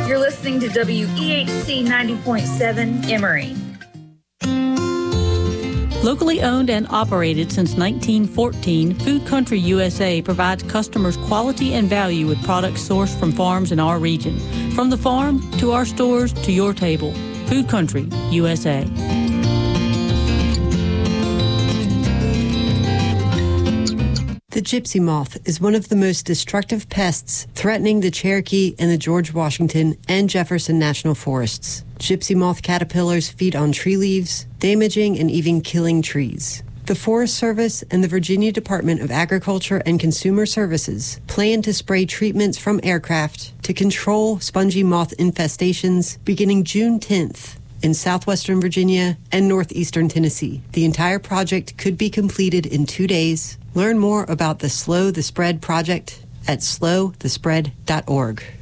You're listening to WEHC 90.7 Emory. Locally owned and operated since 1914, Food Country USA provides customers quality and value with products sourced from farms in our region. From the farm to our stores to your table, Food Country USA. The gypsy moth is one of the most destructive pests threatening the Cherokee and the George Washington and Jefferson National Forests. Gypsy moth caterpillars feed on tree leaves, damaging and even killing trees. The Forest Service and the Virginia Department of Agriculture and Consumer Services plan to spray treatments from aircraft to control spongy moth infestations beginning June 10th. In southwestern Virginia and northeastern Tennessee. The entire project could be completed in 2 days. Learn more about the Slow the Spread project at slowthespread.org.